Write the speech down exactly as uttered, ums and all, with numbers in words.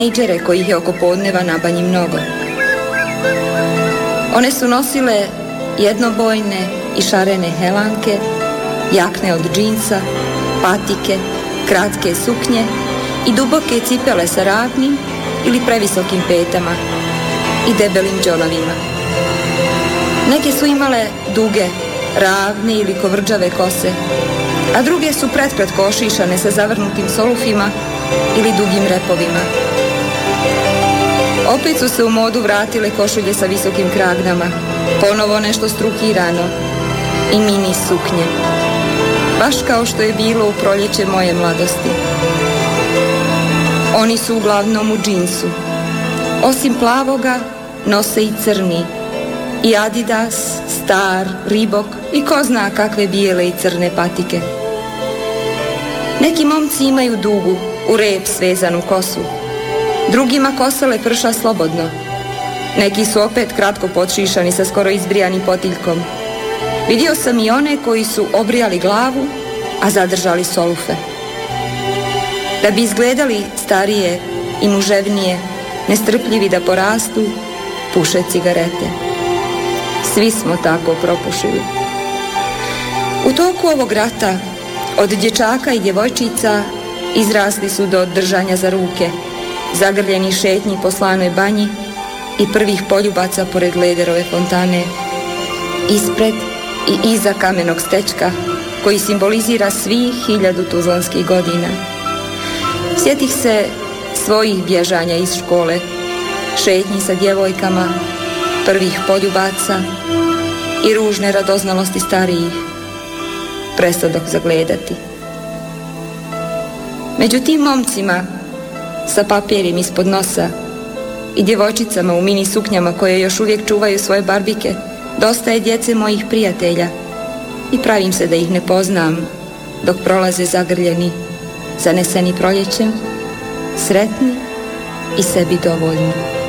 tinejdžere kojih je oko podneva na banji mnogo. One su nosile jednobojne i šarene helanke, jakne od džinsa, patike, kratke suknje i duboke cipele sa ravnim ili previsokim petama i debelim đonovima. Neke su imale duge, ravne ili kovrđave kose, a druge su pretkratko ošišane sa zavrnutim solufima ili dugim repovima. Opet su se u modu vratile košulje sa visokim kragnama, ponovo nešto strukirano i mini suknje, baš kao što je bilo u proljeće moje mladosti. Oni su uglavnom u džinsu. Osim plavoga, nose i crni, i Adidas, Star, Reebok i ko zna kakve bijele i crne patike. Neki momci imaju dugu, u rep svezanu kosu. Drugima kosa leprša slobodno. Neki su opet kratko podšišani sa skoro izbrijanim potiljkom. Vidio sam i one koji su obrijali glavu, a zadržali solufe. Da bi izgledali starije i muževnije, nestrpljivi da porastu, puše cigarete. Svi smo tako propušili. U toku ovog rata od dječaka i djevojčica izrasli su do držanja za ruke, zagrljeni šetnji po slanoj banji i prvih poljubaca pored Lederove fontane, ispred i iza kamenog stečka koji simbolizira svih hiljadu tuzlanskih godina. Sjetih se svojih bježanja iz škole, šetnji sa djevojkama, prvih poljubaca i ružne radoznalosti starijih, presodok zagledati. Među tim momcima sa papirjem ispod nosa i djevojčicama u mini suknjama koje još uvijek čuvaju svoje barbike, dosta je djece mojih prijatelja i pravim se da ih ne poznam dok prolaze zagrljeni, zaneseni proljećem, sretni i sebi dovoljni.